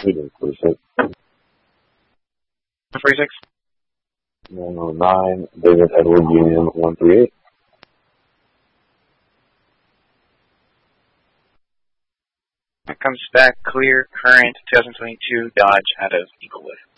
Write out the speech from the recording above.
Shooting 46. 46. 109, David Edward Union 138. That comes back clear, current, 2022 Dodge out of Eaglewood.